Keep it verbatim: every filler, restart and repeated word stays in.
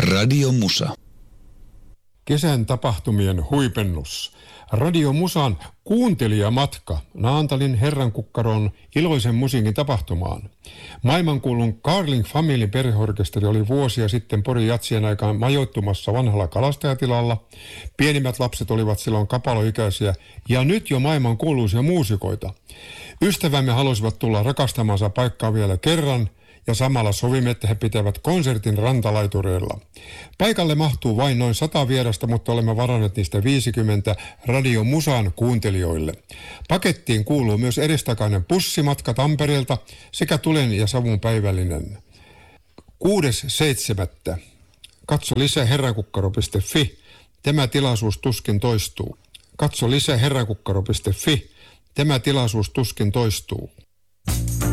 Radio Musa. Kesän tapahtumien huipennus. Radio Musan kuuntelijamatka Naantalin Herrankukkaron iloisen musiikin tapahtumaan. Maailmankuulun Carling Family perheorkesteri oli vuosia sitten Porin jatsien aikaan majoittumassa vanhalla kalastajatilalla. Pienimmät lapset olivat silloin kapaloikäisiä ja nyt jo maailmankuuluisia muusikoita. Ystävämme halusivat tulla rakastamansa paikkaa vielä kerran ja samalla sovimme, että he pitävät konsertin rantalaitureilla. Paikalle mahtuu vain noin sata vierasta, mutta olemme varanneet niistä viisikymmentä Radio Musan kuuntelijoille. Pakettiin kuuluu myös edestakainen bussimatka Tampereelta sekä tulen ja savun päivällinen. kuudes seitsemättä Katso lisää herrankukkaro piste fi. Tämä tilaisuus tuskin toistuu. Katso lisää herrankukkaro piste fi. Tämä tilaisuus tuskin toistuu.